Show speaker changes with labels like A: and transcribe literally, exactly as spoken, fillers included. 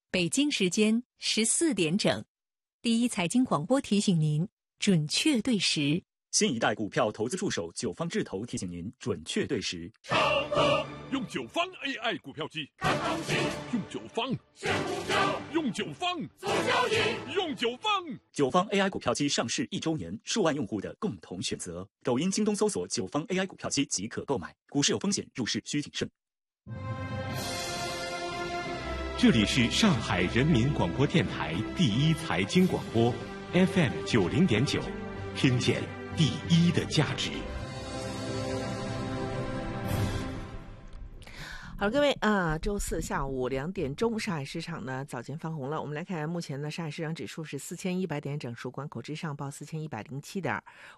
A: 北京时间十四点整，第一财经广播提醒您准确对时。
B: 新一代股票投资助手九方智投提醒您准确对时。
C: 超哥用九方 A I 股票机看行情，用九方选股票，用九方做交易，用九方。
B: 九方 A I 股票机上市一周年，数万用户的共同选择。抖音、京东搜索九方 A I 股票机即可购买。股市有风险，入市需谨慎。
D: 这里是上海人民广播电台第一财经广播 F M 九零点九，听见第一的价值。
E: 好了，各位啊、呃，周四下午两点钟，上海市场呢早间翻红了。我们来看目前呢，上海市场指数是四千一百点整数，关口之上报四千一百零七点